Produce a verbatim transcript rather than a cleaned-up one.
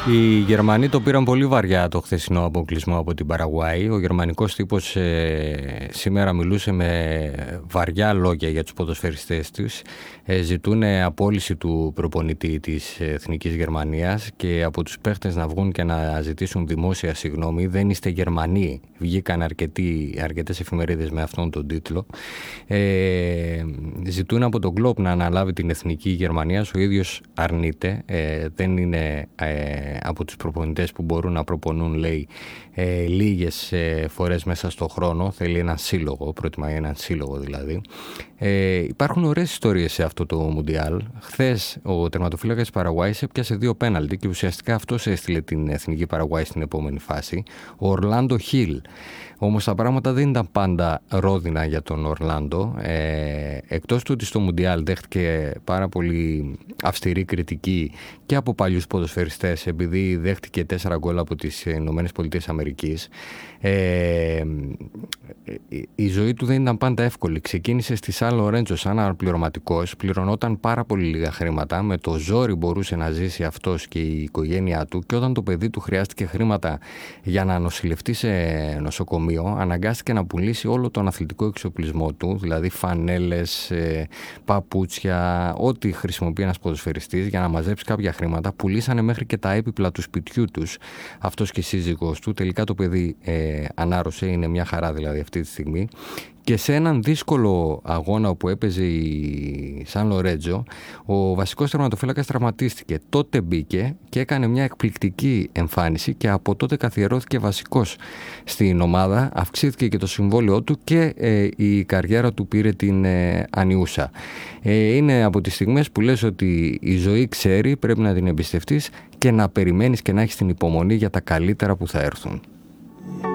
Οι Γερμανοί το πήραν πολύ βαριά το χθεσινό αποκλεισμό από την Παραγουάη. Ο γερμανικός τύπος ε, σήμερα μιλούσε με βαριά λόγια για τους ποδοσφαιριστές τους. Ε, ζητούν απόλυση του προπονητή της Εθνικής Γερμανίας και από τους παίχτες να βγουν και να ζητήσουν δημόσια συγγνώμη. Δεν είστε Γερμανοί. Βγήκαν αρκετοί, αρκετές εφημερίδες με αυτόν τον τίτλο. Ε, ζητούν από τον κλόπ να αναλάβει την Εθνική Γερμανία. Ο ίδιος αρνείται. Ε, δεν είναι ε, από τους προπονητές που μπορούν να προπονούν, λέει, ε, λίγες ε, φορές μέσα στο χρόνο. Θέλει έναν σύλλογο, προτιμάει έναν σύλλογο δηλαδή. Ε, υπάρχουν ωραίες ιστορίες σε αυτό το Μουντιάλ. Χθες ο τερματοφύλακας της Παραγουάης έπιασε δύο πέναλτι και ουσιαστικά αυτός έστειλε την Εθνική Παραγουάη στην επόμενη φάση. Ο Ορλάντο Χιλ. Όμως τα πράγματα δεν ήταν πάντα ρόδινα για τον Ορλάντο. Ε, εκτός του ότι στο Μουντιάλ δέχτηκε πάρα πολύ αυστηρή κριτική και από παλιούς ποδοσφαιριστές, επειδή δέχτηκε τέσσερα γκολ από τις Ηνωμένες Πολιτείες Αμερικής. Ε, η ζωή του δεν ήταν πάντα εύκολη. Ξεκίνησε στη Σαν Λορέντζο σαν αναπληρωματικός, πληρωνόταν πάρα πολύ λίγα χρήματα, με το ζόρι μπορούσε να ζήσει αυτός και η οικογένειά του, και όταν το παιδί του χρειάστηκε χρήματα για να νοσηλευτεί σε νοσοκομείο, αναγκάστηκε να πουλήσει όλο τον αθλητικό εξοπλισμό του, δηλαδή φανέλες, παπούτσια, ό,τι χρησιμοποιεί ένας ποδοσφαιριστής, για να μαζέψει κάποια χρήματα. Πουλήσανε μέχρι και τα έπιπλα του σπιτιού τους, αυτός και η σύζυγός του. Τελικά το παιδί ε, ανάρρωσε, είναι μια χαρά δηλαδή αυτή τη στιγμή. Και σε έναν δύσκολο αγώνα που έπαιζε η Σαν Λορέντζο, ο βασικός τερματοφύλακας τραυματίστηκε. Τότε μπήκε και έκανε μια εκπληκτική εμφάνιση και από τότε καθιερώθηκε βασικός στην ομάδα. Αυξήθηκε και το συμβόλαιό του και ε, η καριέρα του πήρε την ε, ανιούσα. Ε, είναι από τις στιγμές που λες ότι η ζωή ξέρει, πρέπει να την εμπιστευτείς και να περιμένεις και να έχεις την υπομονή για τα καλύτερα που θα έρθουν.